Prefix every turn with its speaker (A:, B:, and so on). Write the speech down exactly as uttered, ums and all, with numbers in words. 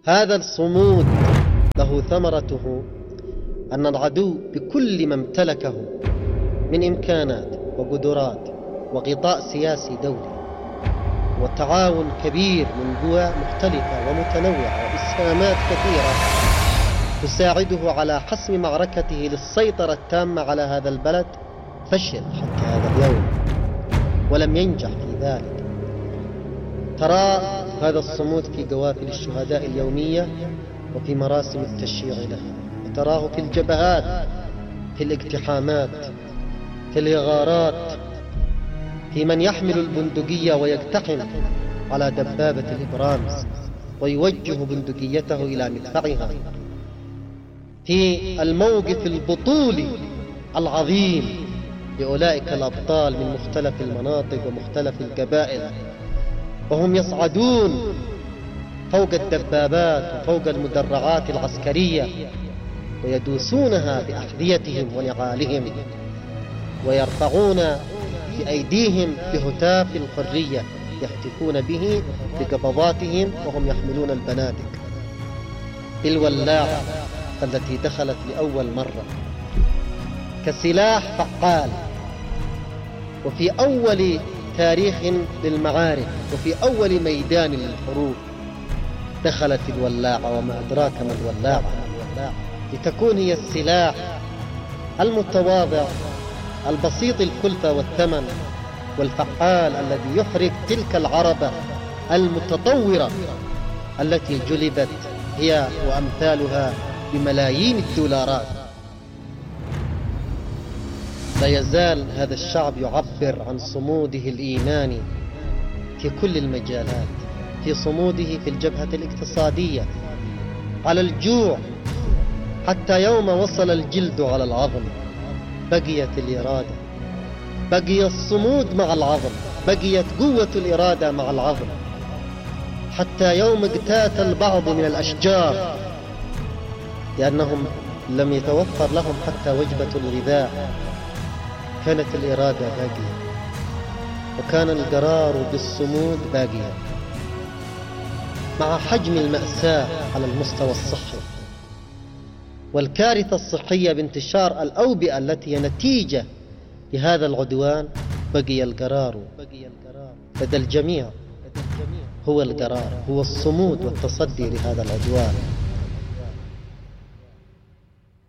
A: هذا الصمود له ثمرته أن العدو بكل ما امتلكه من إمكانات وقدرات وغطاء سياسي دولي وتعاون كبير من قوى مختلفة ومتنوعة وإسهامات كثيرة تساعده على حسم معركته للسيطرة التامة على هذا البلد، فشل حتى هذا اليوم ولم ينجح في ذلك. ترى هذا الصمود في قوافل الشهداء اليومية وفي مراسم التشييع لها، وتراه في الجبهات، في الاقتحامات، في الإغارات، في من يحمل البندقية ويقتحم على دبابة الإبرامز ويوجه بندقيته إلى مدفعها، في الموقف البطولي العظيم لأولئك الأبطال من مختلف المناطق ومختلف القبائل، وهم يصعدون فوق الدبابات وفوق المدرعات العسكرية ويدوسونها بأحذيتهم ونعالهم، ويرفعون بأيديهم بهتاف الحرية يهتفون به بقبضاتهم وهم يحملون البنادق بالولاعة التي دخلت لأول مرة كسلاح فعال. وفي أول تاريخ للمعارك وفي أول ميدان للحروب دخلت الولاعة، وما أدراك ما الولاعة، لتكون هي السلاح المتواضع البسيط الكلفة والثمن والفعال الذي يحرق تلك العربة المتطورة التي جلبت هي وأمثالها بملايين الدولارات. لا يزال هذا الشعب يعبر عن صموده الإيماني في كل المجالات، في صموده في الجبهة الاقتصادية على الجوع، حتى يوم وصل الجلد على العظم بقيت الإرادة، بقي الصمود مع العظم، بقيت قوة الإرادة مع العظم، حتى يوم اقتات البعض من الأشجار لأنهم لم يتوفر لهم حتى وجبة الغذاء، كانت الإرادة باقية، وكان القرار بالصمود باقيا مع حجم المأساة على المستوى الصحي والكارثة الصحية بانتشار الأوبئة التي هي نتيجة لهذا العدوان. بقي القرار لدى الجميع، هو القرار، هو الصمود والتصدي لهذا العدوان.